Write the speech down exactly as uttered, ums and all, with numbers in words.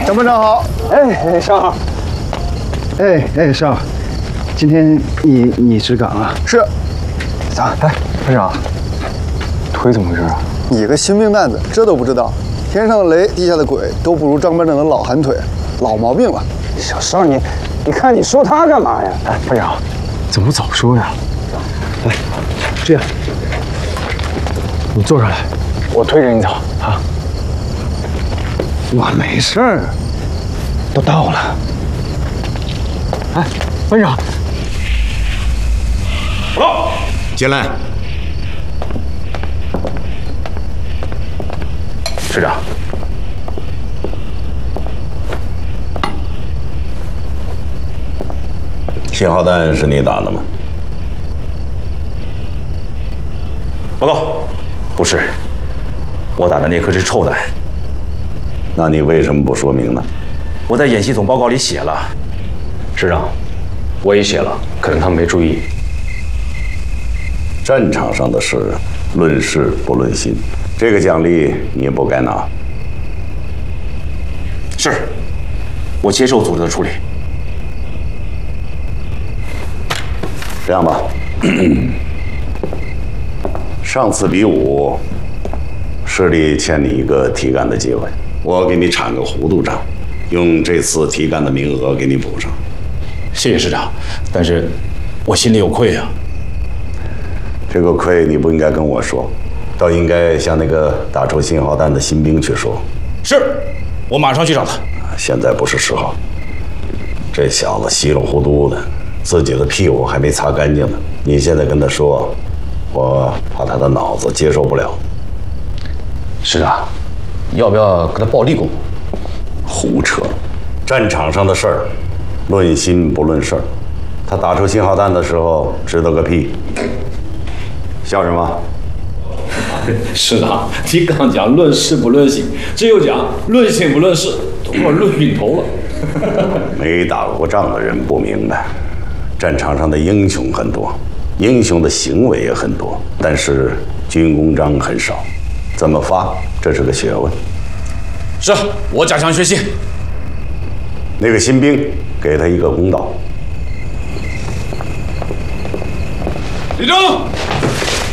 张班长好。 哎，少好。 哎哎，少，今天你你值岗啊？是。 走，哎，班长，腿怎么回事啊？ 你个新兵蛋子，这都不知道？天上的雷，地下的鬼，都不如张班长的老寒腿，老毛病了。 小少，你，你看你说他干嘛呀？哎，班长，怎么不早说呀？来，这样，你坐上来，我推着你走啊。 我没事儿， 都到了。哎，班长， 好，进来。师长，信号弹是你打的吗？报告，不是，我打的那颗是臭弹。那你为什么不说明呢？我在演习总报告里写了。师长，我也写了，可能他们没注意。战场上的事，论事不论心。这个奖励你不该拿。是，我接受组织的处理。这样吧，上次比武，市里欠你一个提干的机会，我给你铲个糊涂账，用这次提干的名额给你补上。谢谢师长，但是我心里有愧啊。这个愧你不应该跟我说，倒应该向那个打出信号弹的新兵去说。是，我马上去找他。现在不是时候，这小子稀里糊涂的。自己的屁股还没擦干净呢，你现在跟他说，我怕他的脑子接受不了。师长，要不要跟他报立功？胡扯！战场上的事儿，论心不论事儿。他打出信号弹的时候，知道个屁！笑什么？ 师长，你刚讲论事不论心，这又讲论心不论事，都给我论晕头了。 没打过仗的人不明白。战场上的英雄很多，英雄的行为也很多，但是军功章很少。怎么发，这是个学问。 是我加强学习。 那个新兵，给他一个公道。 立正。